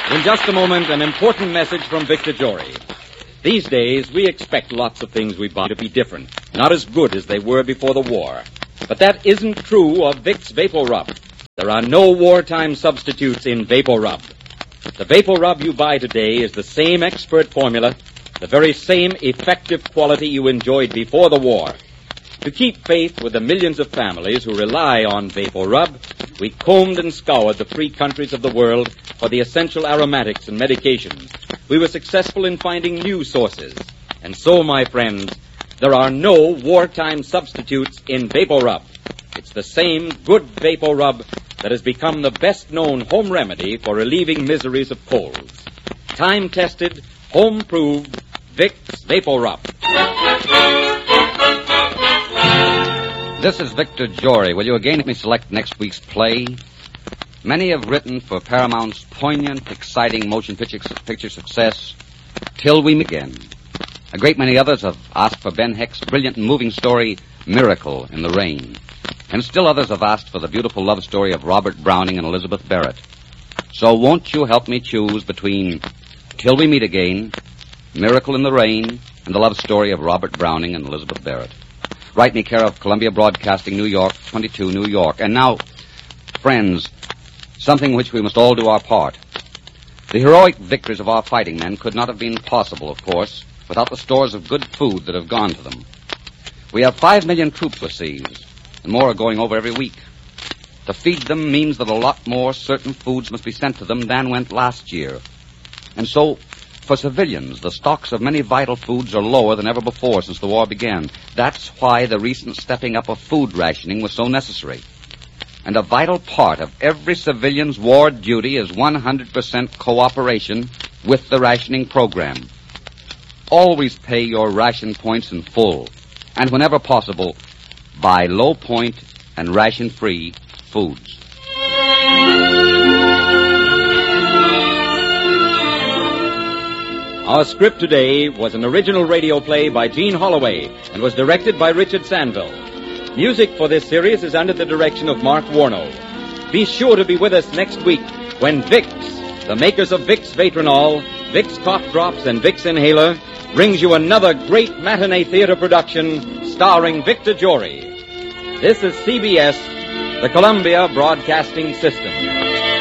In just a moment, an important message from Victor Jory. These days, we expect lots of things we buy to be different, not as good as they were before the war. But that isn't true of Vicks VapoRub. There are no wartime substitutes in VapoRub. The VapoRub you buy today is the same expert formula, the very same effective quality you enjoyed before the war. To keep faith with the millions of families who rely on VapoRub, we combed and scoured the free countries of the world for the essential aromatics and medications. We were successful in finding new sources. And so, my friends, there are no wartime substitutes in VapoRub. It's the same good VapoRub that has become the best-known home remedy for relieving miseries of colds. Time-tested, home-proved Vicks VapoRub. This is Victor Jory. Will you again let me select next week's play? Many have written for Paramount's poignant, exciting motion picture success, Till We Meet Again. A great many others have asked for Ben Hecht's brilliant and moving story, Miracle in the Rain. And still others have asked for the beautiful love story of Robert Browning and Elizabeth Barrett. So won't you help me choose between Till We Meet Again, Miracle in the Rain, and the love story of Robert Browning and Elizabeth Barrett? Write me care of Columbia Broadcasting, New York, 22, New York. And now, friends, something which we must all do our part. The heroic victories of our fighting men could not have been possible, of course, without the stores of good food that have gone to them. We have 5 million troops overseas, and more are going over every week. To feed them means that a lot more certain foods must be sent to them than went last year. And so, for civilians, the stocks of many vital foods are lower than ever before since the war began. That's why the recent stepping up of food rationing was so necessary. And a vital part of every civilian's war duty is 100% cooperation with the rationing program. Always pay your ration points in full, and whenever possible, buy low-point and ration-free foods. Our script today was an original radio play by Gene Holloway and was directed by Richard Sandville. Music for this series is under the direction of Mark Warno. Be sure to be with us next week when Vicks, the makers of Vicks Vatronol, Vicks Cough Drops, and Vicks Inhaler, brings you another great matinee theater production starring Victor Jory. This is CBS, the Columbia Broadcasting System.